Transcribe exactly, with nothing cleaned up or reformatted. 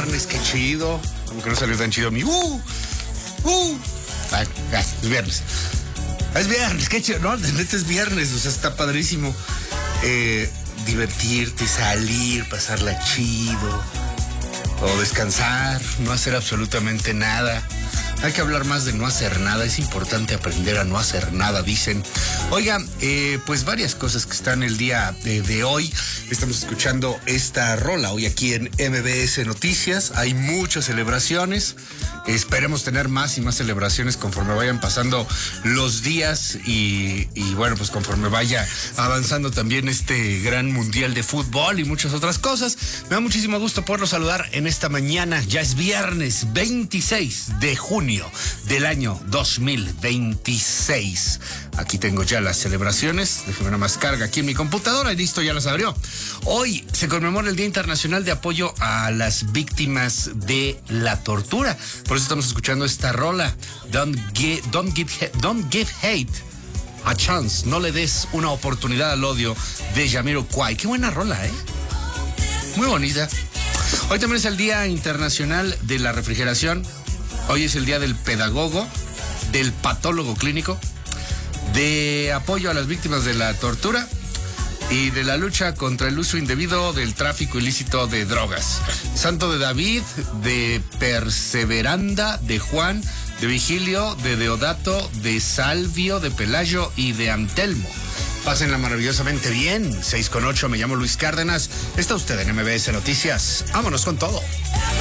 viernes, qué chido. Como que no salió tan chido mi... ¡Uh! ¡Uh! Ay, ya, es viernes. Es viernes, qué chido. No, neta es viernes, o sea, está padrísimo. Eh, divertirte, salir, pasarla chido. O descansar, no hacer absolutamente nada. Hay que hablar más de no hacer nada. Es importante aprender a no hacer nada, dicen. Oigan, eh, pues varias cosas que están el día de, de hoy. Estamos escuchando esta rola hoy aquí en M B S Noticias. Hay muchas celebraciones. Esperemos tener más y más celebraciones conforme vayan pasando los días y, y bueno, pues conforme vaya avanzando también este gran mundial de fútbol y muchas otras cosas. Me da muchísimo gusto poderlos saludar en esta mañana. Ya es viernes veintiséis de junio del año dos mil veintiséis. Aquí tengo ya las celebraciones. Déjeme nada más carga aquí en mi computadora y listo, ya las abrió. Hoy se conmemora el Día Internacional de Apoyo a las Víctimas de la Tortura. Por eso estamos escuchando esta rola. Don't give, don't give, don't give hate a chance. No le des una oportunidad al odio, de Jamiroquai. Qué buena rola, ¿eh? Muy bonita. Hoy también es el Día Internacional de la Refrigeración. Hoy es el Día del Pedagogo, del Patólogo Clínico, de apoyo a las víctimas de la tortura y de la lucha contra el uso indebido del tráfico ilícito de drogas. Santo de David, de Perseveranda, de Juan, de Vigilio, de Deodato, de Salvio, de Pelayo y de Antelmo. Pásenla maravillosamente bien. seis con ocho, me llamo Luis Cárdenas. Está usted en M B S Noticias. Vámonos con todo.